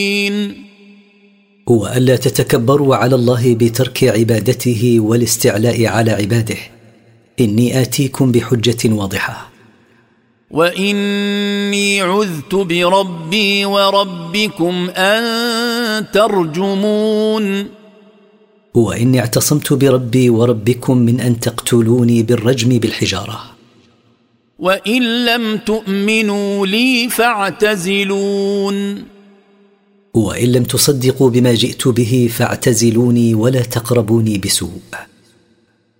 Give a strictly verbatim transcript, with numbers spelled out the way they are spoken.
وألا تتكبروا على الله بترك عبادته والاستعلاء على عباده. إني آتيكم بحجة واضحة. وإني عذت بربي وربكم أن ترجمون. وإني اعتصمت بربي وربكم من أن تقتلوني بالرجم بالحجارة. وإن لم تؤمنوا لي فاعتزلون. وإن لم تصدقوا بما جئت به فاعتزلوني ولا تقربوني بسوء.